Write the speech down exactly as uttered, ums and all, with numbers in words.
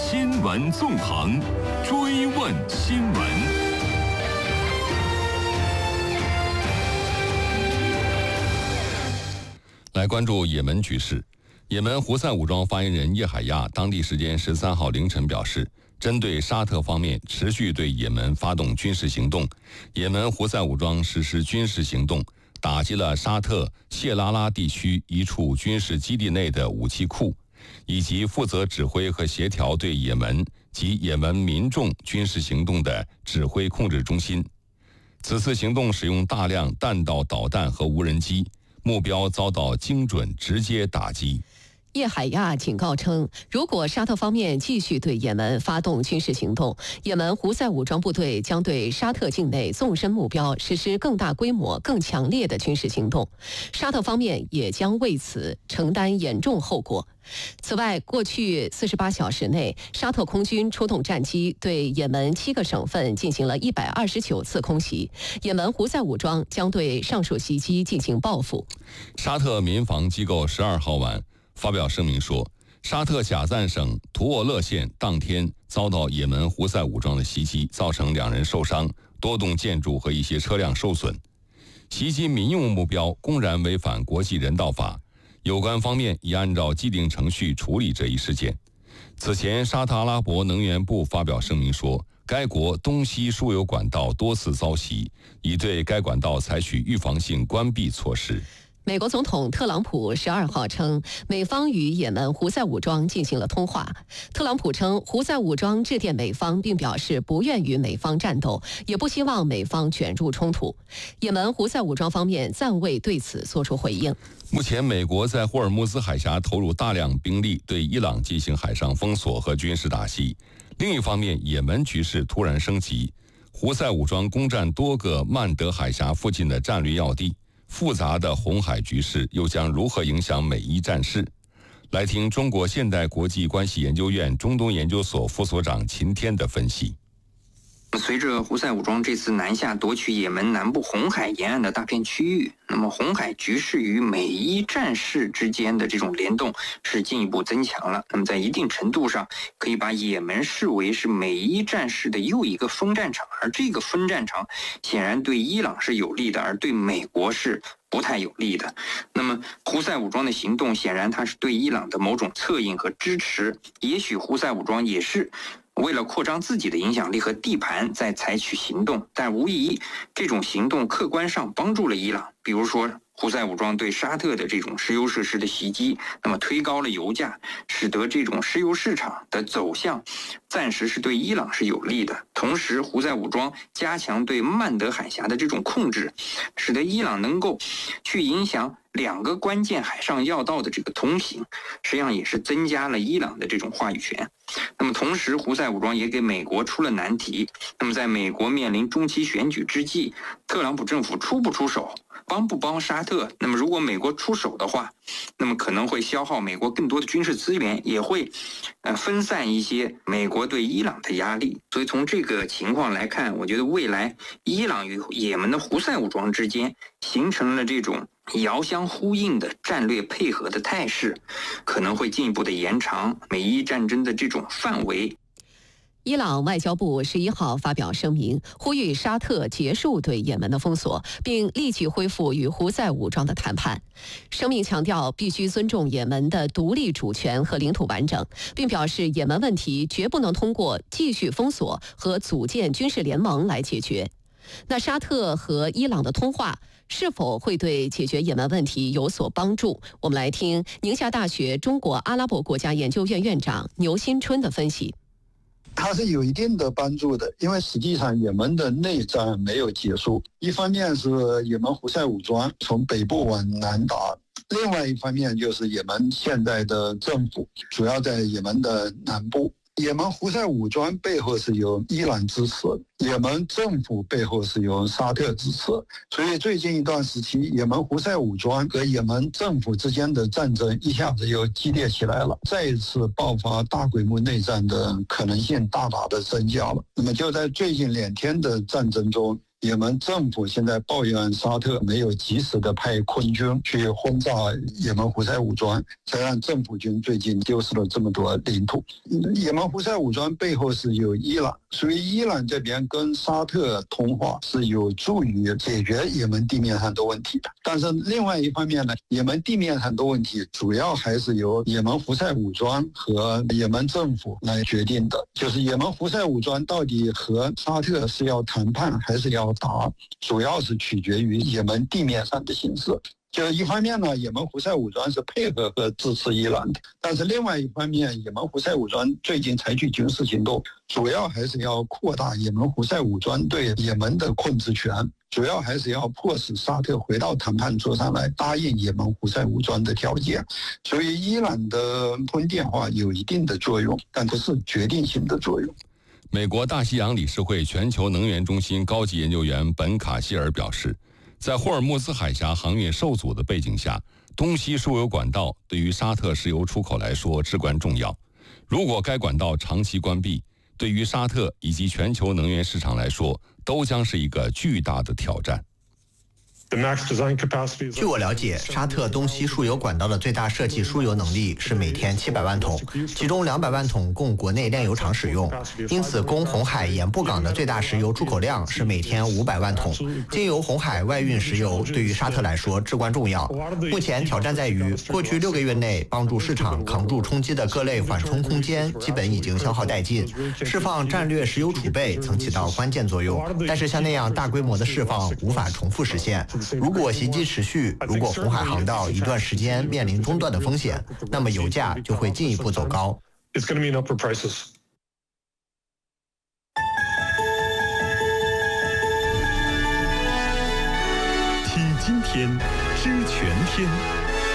新闻纵横，追问新闻。来关注也门局势。也门胡塞武装发言人叶海亚当地时间十三号凌晨表示，针对沙特方面持续对也门发动军事行动，也门胡塞武装实施军事行动，打击了沙特谢拉拉地区一处军事基地内的武器库，以及负责指挥和协调对也门及也门民众军事行动的指挥控制中心。此次行动使用大量弹道导弹和无人机，目标遭到精准直接打击。 叶海亚警告称，如果沙特方面继续对也门发动军事行动，也门胡塞武装部队将对沙特境内纵深目标实施更大规模、更强烈的军事行动，沙特方面也将为此承担严重后果。此外，过去四十八小时内，沙特空军出动战机对也门七个省份进行了一百二十九次空袭，也门胡塞武装将对上述袭击进行报复。 沙特民防机构十二号晚发表声明说，沙特贾赞省图沃勒县当天遭到也门胡塞武装的袭击，造成两人受伤，多栋建筑和一些车辆受损。袭击民用目标公然违反国际人道法，有关方面已按照既定程序处理这一事件。此前，沙特阿拉伯能源部发表声明说，该国东西输油管道多次遭袭，已对该管道采取预防性关闭措施。 美国总统特朗普十二号称，美方与也门胡塞武装进行了通话。特朗普称，胡塞武装致电美方，并表示不愿与美方战斗，也不希望美方卷入冲突。也门胡塞武装方面暂未对此作出回应。 目前，美国在霍尔木兹海峡投入大量兵力，对伊朗进行海上封锁和军事打击。另一方面，也门局势突然升级，胡塞武装攻占多个曼德海峡附近的战略要地。复杂的红海局势又将如何影响美伊战事？来听中国现代国际关系研究院中东研究所副所长秦天的分析。 随着胡塞武装这次南下夺取也门南部红海沿岸的大片区域，那么红海局势与美伊战事之间的这种联动是进一步增强了。那么在一定程度上，可以把也门视为是美伊战事的又一个分战场，而这个分战场显然对伊朗是有利的，而对美国是不太有利的。那么胡塞武装的行动显然它是对伊朗的某种策应和支持，也许胡塞武装也是为了扩张自己的影响力和地盘在采取行动，但无疑这种行动客观上帮助了伊朗。比如说胡塞武装对沙特的这种石油设施的袭击，那么推高了油价，使得这种石油市场的走向暂时是对伊朗是有利的。同时胡塞武装加强对曼德海峡的这种控制，使得伊朗能够去影响两个关键海上要道的这个通行，实际上也是增加了伊朗的这种话语权。那么同时胡塞武装也给美国出了难题，那么在美国面临中期选举之际，特朗普政府出不出手，帮不帮沙特？那么如果美国出手的话，那么可能会消耗美国更多的军事资源，也会呃分散一些美国对伊朗的压力。所以从这个情况来看，我觉得未来伊朗与也门的胡塞武装之间形成了这种遥相呼应的战略配合的态势，可能会进一步的延长美伊战争的这种范围。 伊朗外交部十一号发表声明，呼吁沙特结束对也门的封锁，并立即恢复与胡塞武装的谈判。声明强调必须尊重也门的独立主权和领土完整，并表示也门问题绝不能通过继续封锁和组建军事联盟来解决。那沙特和伊朗的通话是否会对解决也门问题有所帮助？我们来听宁夏大学中国阿拉伯国家研究院院长牛新春的分析。 它是有一定的帮助的，因为实际上也门的内战没有结束，一方面是也门胡塞武装从北部往南打，另外一方面就是也门现在的政府主要在也门的南部。也门胡塞武装背后是由伊朗支持，也门政府背后是由沙特支持，所以最近一段时期，也门胡塞武装和也门政府之间的战争一下子又激烈起来了，再一次爆发大规模内战的可能性大大的增加了。那么就在最近两天的战争中， 也门政府现在抱怨沙特没有及时的派空军去轰炸也门胡塞武装，才让政府军最近丢失了这么多领土。也门胡塞武装背后是有伊朗，所以伊朗这边跟沙特通话是有助于解决也门地面上的问题的。但是另外一方面呢，也门地面上的问题主要还是由也门胡塞武装和也门政府来决定的，就是也门胡塞武装到底和沙特是要谈判还是要打，主要是取决于也门地面上的形势。就一方面呢，也门胡塞武装是配合和支持伊朗的，但是另外一方面，也门胡塞武装最近采取军事行动，主要还是要扩大也门胡塞武装对也门的控制权，主要还是要迫使沙特回到谈判桌上来答应也门胡塞武装的条件。所以伊朗的通电话有一定的作用，但不是决定性的作用。 美国大西洋理事会全球能源中心高级研究员本卡希尔表示，在霍尔木兹海峡航运受阻的背景下，东西输油管道对于沙特石油出口来说至关重要。如果该管道长期关闭，对于沙特以及全球能源市场来说，都将是一个巨大的挑战。 据我了解，沙特东西输油管道的最大设计输油能力是每天七百万桶，其中两百万桶供国内炼油厂使用，因此供红海盐布港的最大石油出口量是每天五百万桶。经由红海外运石油对于沙特来说至关重要。目前挑战在于，过去六个月内帮助市场扛住冲击的各类缓冲空间基本已经消耗殆尽，释放战略石油储备曾起到关键作用，但是像那样大规模的释放无法重复实现。如果袭击持续，如果红海航道一段时间面临中断的风险，那么油价就会进一步走高。 It's going to mean upward prices. 听今天，知全天。